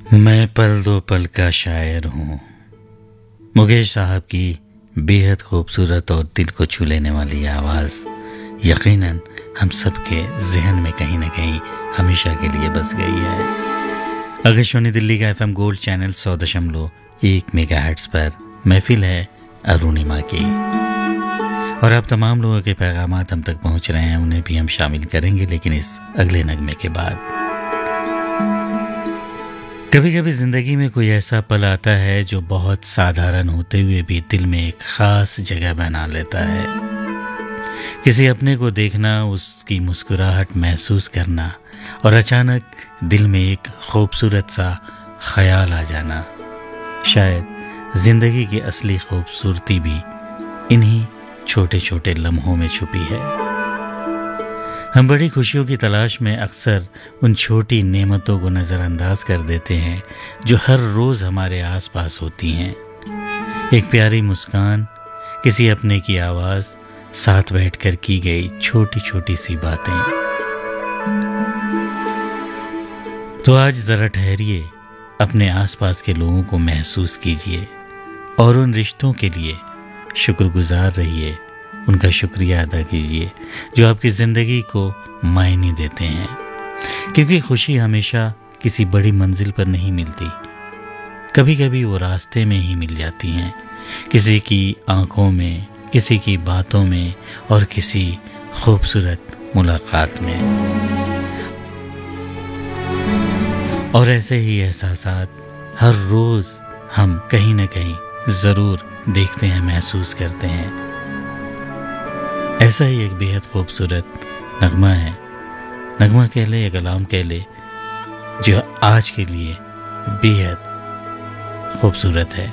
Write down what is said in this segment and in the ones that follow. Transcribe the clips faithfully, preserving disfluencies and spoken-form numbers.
मैं पल दो पल का शायर हूँ। मुकेश साहब की बेहद खूबसूरत और दिल को छू लेने वाली आवाज़ यकीनन हम सब के जहन में कहीं ना कहीं हमेशा के लिए बस गई है। आकाशवाणी दिल्ली का एफएम गोल्ड चैनल सौ दशमलव एक मेगाहर्ट्ज़ पर महफिल है अरुणिमा की, और अब तमाम लोगों के पैगामात हम तक पहुँच रहे हैं, उन्हें भी हम शामिल करेंगे, लेकिन इस अगले नगमे के बाद। कभी कभी ज़िंदगी में कोई ऐसा पल आता है जो बहुत साधारण होते हुए भी दिल में एक ख़ास जगह बना लेता है। किसी अपने को देखना, उसकी मुस्कुराहट महसूस करना और अचानक दिल में एक खूबसूरत सा ख्याल आ जाना। शायद ज़िंदगी की असली खूबसूरती भी इन्हीं छोटे छोटे लम्हों में छुपी है। हम बड़ी खुशियों की तलाश में अक्सर उन छोटी नेमतों को नज़रअंदाज कर देते हैं जो हर रोज़ हमारे आसपास होती हैं। एक प्यारी मुस्कान, किसी अपने की आवाज़, साथ बैठकर की गई छोटी छोटी सी बातें। तो आज ज़रा ठहरिए, अपने आसपास के लोगों को महसूस कीजिए और उन रिश्तों के लिए शुक्रगुजार रहिए, उनका शुक्रिया अदा कीजिए जो आपकी ज़िंदगी को मायने देते हैं। क्योंकि खुशी हमेशा किसी बड़ी मंजिल पर नहीं मिलती, कभी कभी वो रास्ते में ही मिल जाती हैं, किसी की आंखों में, किसी की बातों में और किसी खूबसूरत मुलाकात में। और ऐसे ही एहसासात हर रोज़ हम कहीं ना कहीं ज़रूर देखते हैं, महसूस करते हैं। ऐसा ही एक बेहद खूबसूरत नगमा है, नगमा कह ले या कलाम कह ले, जो आज के लिए बेहद खूबसूरत है।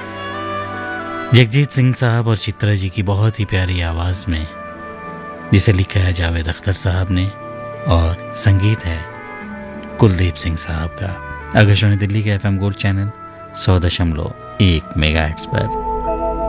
जगजीत सिंह साहब और चित्रा जी की बहुत ही प्यारी आवाज़ में, जिसे लिखा है जावेद अख्तर साहब ने और संगीत है कुलदीप सिंह साहब का। आकाशवाणी दिल्ली के एफएम गोल्ड चैनल सौ दशमलव एक मेगाहर्ट्ज़ पर।